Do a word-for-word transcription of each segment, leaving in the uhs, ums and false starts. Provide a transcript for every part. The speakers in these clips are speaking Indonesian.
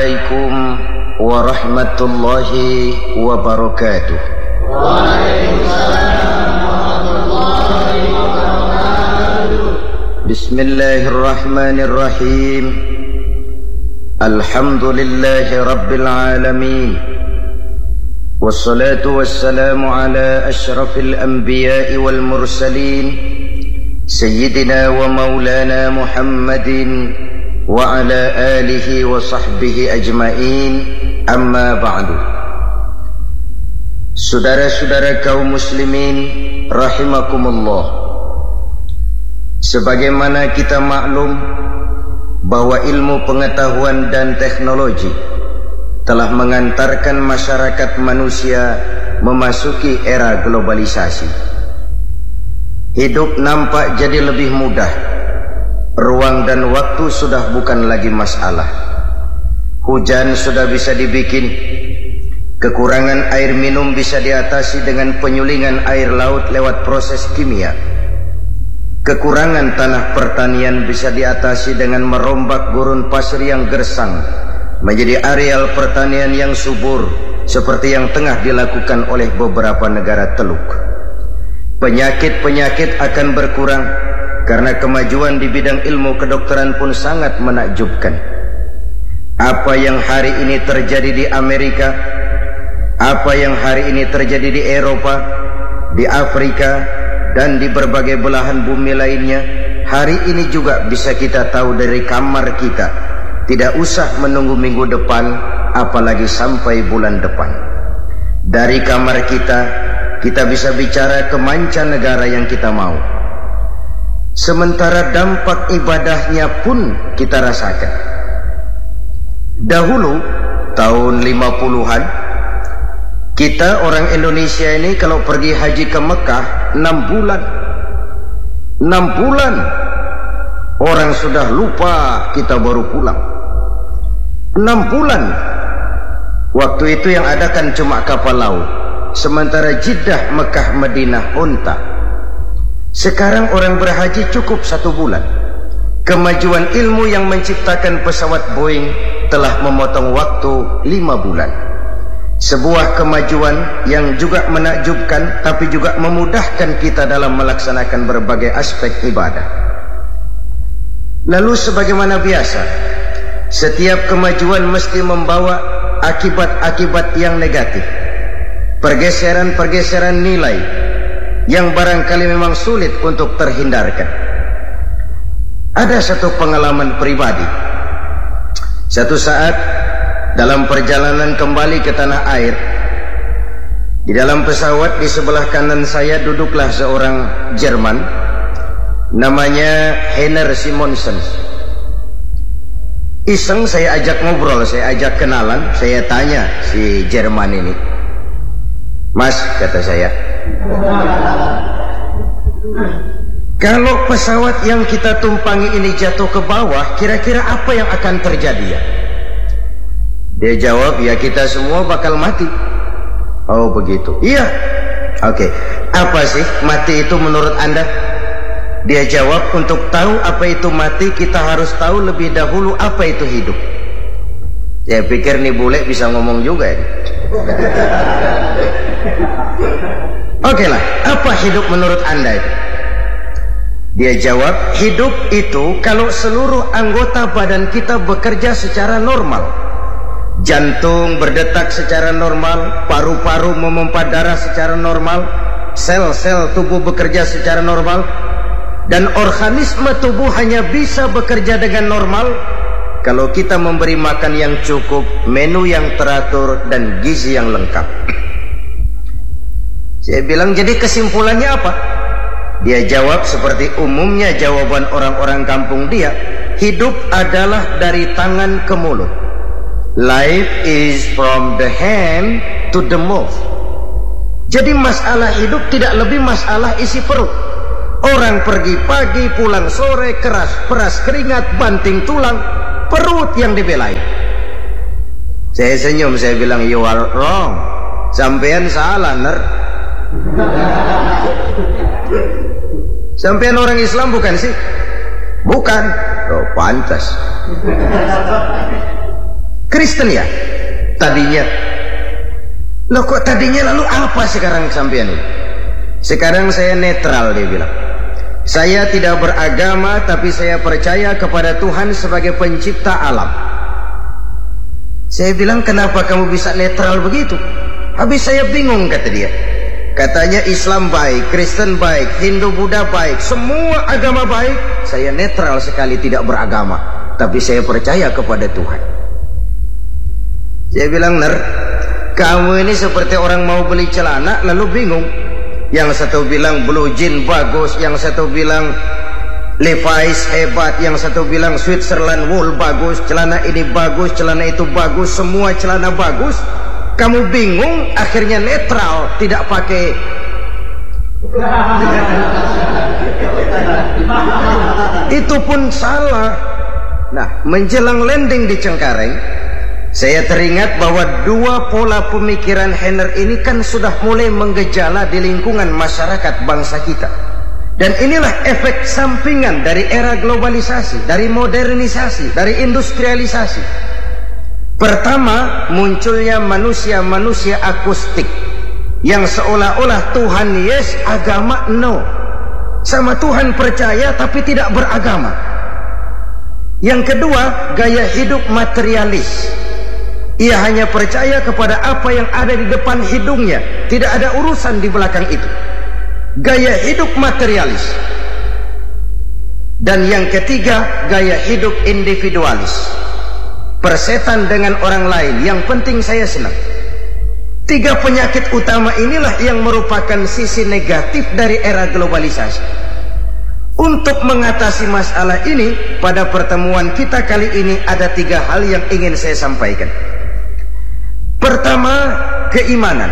Assalamualaikum warahmatullahi wabarakatuh. Waalaikumsalam warahmatullahi wabarakatuh. Bismillahirrahmanirrahim. Alhamdulillahi rabbil alamin. Wassalatu wassalamu ala ashrafil anbiya'i wal mursalin Sayyidina wa maulana Muhammadin wa ala alihi wa sahbihi ajma'in, amma ba'du. Saudara-saudara kaum muslimin rahimakumullah, sebagaimana kita maklum bahwa ilmu pengetahuan dan teknologi telah mengantarkan masyarakat manusia memasuki era globalisasi. Hidup nampak jadi lebih mudah. Ruang dan waktu sudah bukan lagi masalah. Hujan sudah bisa dibikin. Kekurangan air minum bisa diatasi dengan penyulingan air laut lewat proses kimia. Kekurangan tanah pertanian bisa diatasi dengan merombak gurun pasir yang gersang menjadi areal pertanian yang subur, seperti yang tengah dilakukan oleh beberapa negara Teluk. Penyakit-penyakit akan berkurang karena kemajuan di bidang ilmu kedokteran pun sangat menakjubkan. Apa yang hari ini terjadi di Amerika, apa yang hari ini terjadi di Eropa, di Afrika, dan di berbagai belahan bumi lainnya, hari ini juga bisa kita tahu dari kamar kita. Tidak usah menunggu minggu depan, apalagi sampai bulan depan. Dari kamar kita, kita bisa bicara ke mancanegara yang kita mau. Sementara dampak ibadahnya pun kita rasakan. Dahulu, tahun lima puluhan, kita orang Indonesia ini kalau pergi haji ke Mekah enam bulan. enam bulan. Orang sudah lupa kita baru pulang. enam bulan. Waktu itu yang ada kan cuma kapal laut. Sementara Jeddah, Mekah, Madinah, unta. Sekarang orang berhaji cukup satu bulan. Kemajuan ilmu yang menciptakan pesawat Boeing telah memotong waktu lima bulan. Sebuah kemajuan yang juga menakjubkan, tapi juga memudahkan kita dalam melaksanakan berbagai aspek ibadah. Lalu sebagaimana biasa, setiap kemajuan mesti membawa akibat-akibat yang negatif. Pergeseran-pergeseran nilai yang barangkali memang sulit untuk terhindarkan. Ada satu pengalaman pribadi. Satu saat dalam perjalanan kembali ke tanah air, di dalam pesawat di sebelah kanan saya duduklah seorang Jerman, namanya Heiner Simonsen. Iseng saya ajak ngobrol, saya ajak kenalan, saya tanya si Jerman ini, "Mas," kata saya, "kalau pesawat yang kita tumpangi ini jatuh ke bawah, kira-kira apa yang akan terjadi ya?" Dia jawab, "Ya kita semua bakal mati." "Oh begitu." "Iya." "Oke, apa sih mati itu menurut Anda?" Dia jawab, "Untuk tahu apa itu mati, kita harus tahu lebih dahulu apa itu hidup." Saya pikir nih bule bisa ngomong juga ya. Oke lah, apa hidup menurut Anda itu? Dia jawab, hidup itu kalau seluruh anggota badan kita bekerja secara normal. Jantung berdetak secara normal, paru-paru memompa darah secara normal, sel-sel tubuh bekerja secara normal, dan organisme tubuh hanya bisa bekerja dengan normal kalau kita memberi makan yang cukup, menu yang teratur, dan gizi yang lengkap. Saya bilang, jadi kesimpulannya apa? Dia jawab seperti umumnya jawaban orang-orang kampung dia, hidup adalah dari tangan ke mulut. Life is from the hand to the mouth. Jadi masalah hidup tidak lebih masalah isi perut. Orang pergi pagi, pulang sore, keras, peras keringat, banting tulang, perut yang dibelai. Saya senyum, saya bilang, "You are wrong. Sampean salah, ner." Sampean orang Islam bukan sih? Bukan. Oh, pantas. Kristen ya? Tadinya. Loh kok tadinya, lalu apa sekarang sampean ini? Sekarang saya netral, dia bilang. Saya tidak beragama, tapi saya percaya kepada Tuhan sebagai pencipta alam. Saya bilang, kenapa kamu bisa netral begitu? Habis saya bingung, kata dia. Katanya Islam baik, Kristen baik, Hindu Buddha baik, semua agama baik. Saya netral sekali, tidak beragama, tapi saya percaya kepada Tuhan. Saya bilang, Ner, kamu ini seperti orang mau beli celana lalu bingung. Yang satu bilang blue jean bagus, yang satu bilang Levi's hebat, yang satu bilang Switzerland wool bagus, celana ini bagus, celana itu bagus, semua celana bagus. Kamu bingung, akhirnya netral, tidak pakai. Itu pun salah. Nah, menjelang landing di Cengkareng, saya teringat bahwa dua pola pemikiran Henner ini kan sudah mulai menggejala di lingkungan masyarakat bangsa kita. Dan inilah efek sampingan dari era globalisasi, dari modernisasi, dari industrialisasi. Pertama, munculnya manusia-manusia akustik yang seolah-olah Tuhan yes, agama no. Sama Tuhan percaya tapi tidak beragama. Yang kedua, gaya hidup materialis. Ia hanya percaya kepada apa yang ada di depan hidungnya, tidak ada urusan di belakang itu. Gaya hidup materialis. Dan yang ketiga, gaya hidup individualis. Persetan dengan orang lain, yang penting saya senang. Tiga penyakit utama inilah yang merupakan sisi negatif dari era globalisasi. Untuk mengatasi masalah ini, pada pertemuan kita kali ini ada tiga hal yang ingin saya sampaikan. Pertama, keimanan.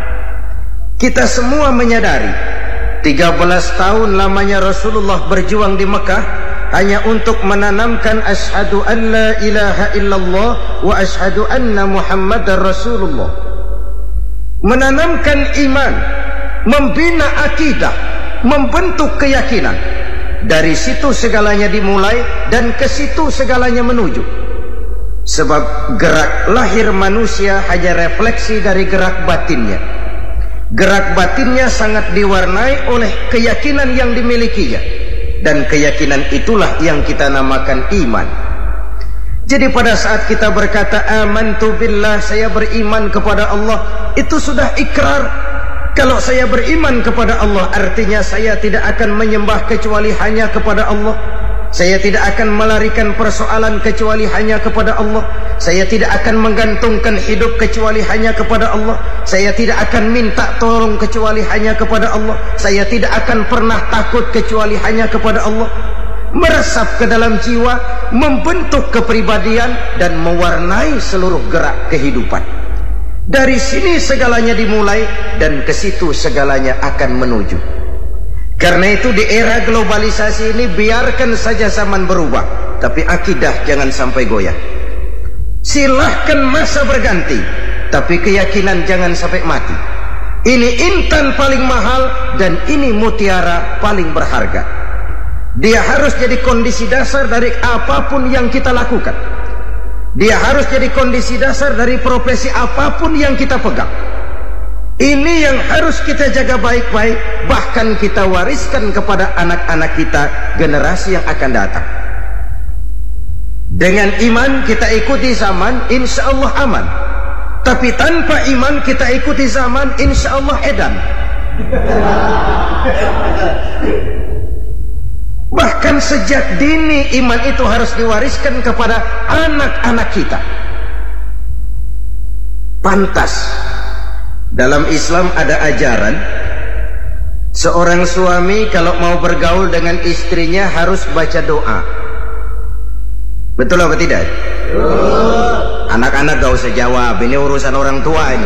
Kita semua menyadari tiga belas tahun lamanya Rasulullah berjuang di Mekah hanya untuk menanamkan asyhadu an la ilaha illallah wa asyhadu anna Muhammadar Rasulullah. Menanamkan iman, membina akidah, membentuk keyakinan. Dari situ segalanya dimulai dan ke situ segalanya menuju. Sebab gerak lahir manusia hanya refleksi dari gerak batinnya. Gerak batinnya sangat diwarnai oleh keyakinan yang dimilikinya. Dan keyakinan itulah yang kita namakan iman. Jadi pada saat kita berkata amantu billah, saya beriman kepada Allah, itu sudah ikrar. Kalau saya beriman kepada Allah, artinya saya tidak akan menyembah kecuali hanya kepada Allah. Saya tidak akan melarikan persoalan kecuali hanya kepada Allah. Saya tidak akan menggantungkan hidup kecuali hanya kepada Allah. Saya tidak akan minta tolong kecuali hanya kepada Allah. Saya tidak akan pernah takut kecuali hanya kepada Allah. Meresap ke dalam jiwa, membentuk kepribadian dan mewarnai seluruh gerak kehidupan. Dari sini segalanya dimulai dan ke situ segalanya akan menuju. Karena itu di era globalisasi ini biarkan saja zaman berubah, tapi akidah jangan sampai goyah. Silahkan masa berganti, tapi keyakinan jangan sampai mati. Ini intan paling mahal dan ini mutiara paling berharga. Dia harus jadi kondisi dasar dari apapun yang kita lakukan. Dia harus jadi kondisi dasar dari profesi apapun yang kita pegang. Ini yang harus kita jaga baik-baik, bahkan kita wariskan kepada anak-anak kita, generasi yang akan datang. Dengan iman kita ikuti zaman, insya Allah aman. Tapi tanpa iman kita ikuti zaman, insya Allah edan. Bahkan sejak dini iman itu harus diwariskan kepada anak-anak kita. Pantas dalam Islam ada ajaran seorang suami kalau mau bergaul dengan istrinya harus baca doa. Betul apa tidak? Anak-anak gak usah jawab, ini urusan orang tua ini.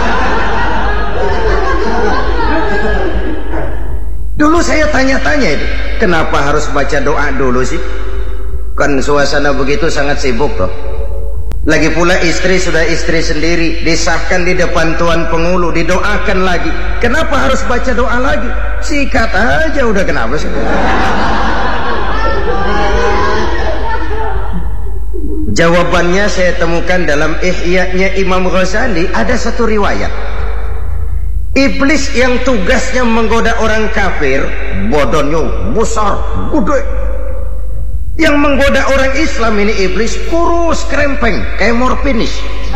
Dulu saya tanya-tanya itu, kenapa harus baca doa dulu sih? Kan suasana begitu sangat sibuk toh. Lagi pula istri sudah istri sendiri, disahkan di depan tuan pengulu, didoakan lagi. Kenapa harus baca doa lagi? Sikat aja udah, kenapa sih? Jawabannya saya temukan dalam Ihya-nya Imam Ghazali. Ada satu riwayat, iblis yang tugasnya menggoda orang kafir, bodohnya besar, gede. Yang menggoda orang Islam ini iblis kurus krempeng kayak morfinis.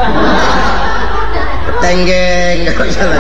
Tenggeng, nggak salah.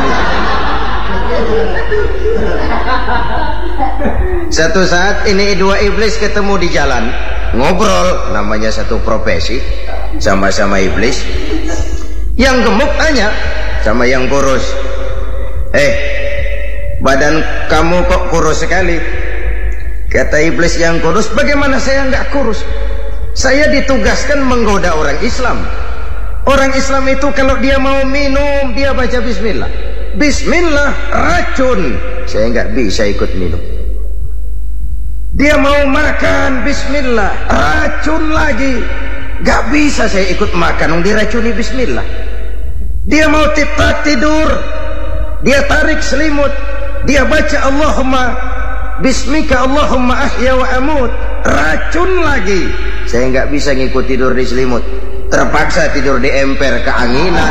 Satu saat ini dua iblis ketemu di jalan, ngobrol, namanya satu profesi, sama-sama iblis. Yang gemuk tanya sama yang kurus, eh, badan kamu kok kurus sekali? Kata iblis yang kurus, bagaimana saya nggak kurus? Saya ditugaskan menggoda orang Islam. Orang Islam itu kalau dia mau minum, dia baca bismillah. Bismillah racun, saya nggak bisa ikut minum. Dia mau makan, bismillah racun lagi, nggak bisa saya ikut makan, diracuni bismillah. Dia mau titak tidur, dia tarik selimut, dia baca Allahumma bismika Allahumma ahya wa amut, racun lagi. Saya nggak bisa ngikut tidur di selimut, terpaksa tidur di emper keanginan.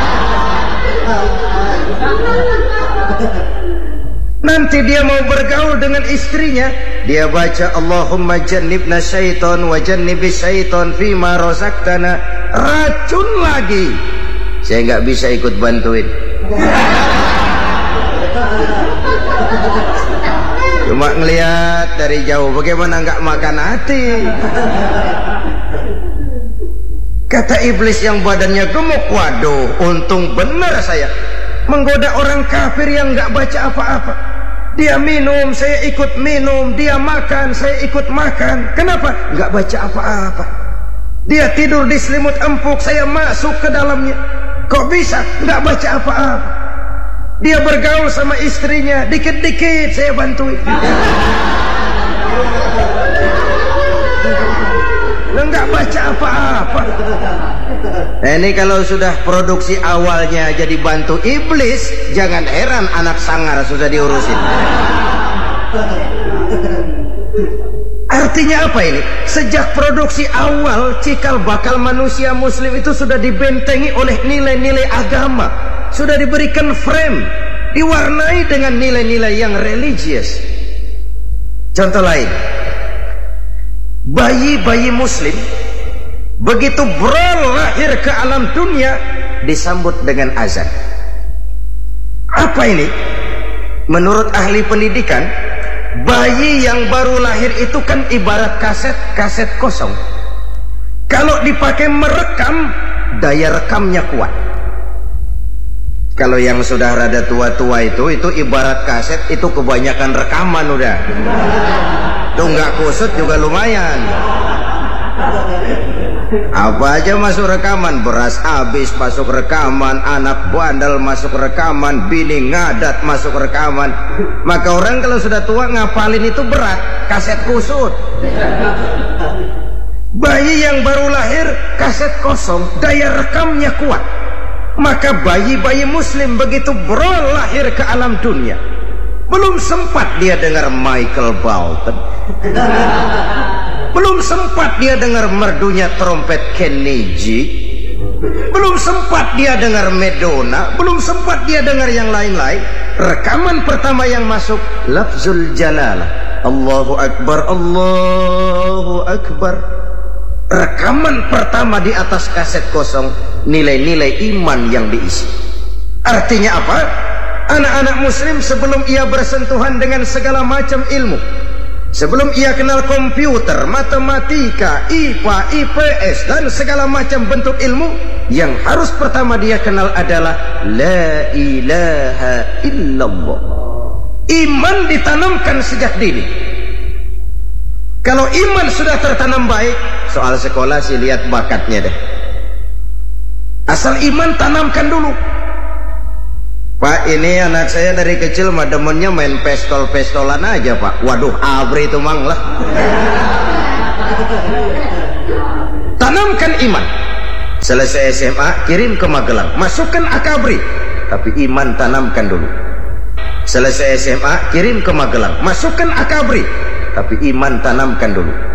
Nanti dia mau bergaul dengan istrinya, dia baca Allahumma jannibna syaiton wa jannibis syaiton fima razaqtana, racun lagi. Saya nggak bisa ikut bantuin. Cuma ngelihat dari jauh, bagaimana nggak makan hati. Kata iblis yang badannya gemuk, waduh, untung benar saya menggoda orang kafir yang nggak baca apa-apa. Dia minum, saya ikut minum. Dia makan, saya ikut makan. Kenapa? Nggak baca apa-apa. Dia tidur di selimut empuk, saya masuk ke dalamnya. Kok bisa? Nggak baca apa-apa. Dia bergaul sama istrinya, dikit-dikit saya bantuin. Nggak baca apa-apa. Nah, ini kalau sudah produksi awalnya jadi bantu iblis, jangan heran anak sangar susah diurusin. Artinya apa ini? Sejak produksi awal, cikal bakal manusia muslim itu sudah dibentengi oleh nilai-nilai agama, sudah diberikan frame, diwarnai dengan nilai-nilai yang religius. Contoh lain, bayi-bayi muslim begitu brol lahir ke alam dunia disambut dengan azan. Apa ini? Menurut ahli pendidikan, bayi yang baru lahir itu kan ibarat kaset, kaset kosong. Kalau dipakai merekam, daya rekamnya kuat. Kalau yang sudah rada tua-tua itu, itu ibarat kaset, itu kebanyakan rekaman udah. Tuh nggak kusut juga lumayan. Apa aja masuk rekaman, beras habis masuk rekaman, anak bandel masuk rekaman, bini ngadat masuk rekaman. Maka orang kalau sudah tua ngapalin itu berat, kaset kusut. Bayi yang baru lahir kaset kosong, daya rekamnya kuat. Maka bayi-bayi muslim begitu brol lahir ke alam dunia, belum sempat dia dengar Michael Bolton, belum sempat dia dengar merdunya trompet Kenny G, belum sempat dia dengar Madonna, belum sempat dia dengar yang lain-lain. Rekaman pertama yang masuk lafzul jalalah, Allahu Akbar, Allahu Akbar. Rekaman pertama di atas kaset kosong, nilai-nilai iman yang diisi. Artinya apa? Anak-anak muslim sebelum ia bersentuhan dengan segala macam ilmu, sebelum ia kenal komputer, matematika, I P A, I P S dan segala macam bentuk ilmu, yang harus pertama dia kenal adalah La ilaha illallah. Iman ditanamkan sejak dini. Kalau iman sudah tertanam baik, soal sekolah sih lihat bakatnya deh. Asal iman tanamkan dulu. Pak, ini anak saya dari kecil mah demennya main pistol-pistolan aja Pak. Waduh, abri itu mang lah. Tanamkan iman. Selesai S M A kirim ke Magelang, masukkan akabri, tapi iman tanamkan dulu. Selesai S M A kirim ke Magelang, masukkan akabri, tapi iman tanamkan dulu.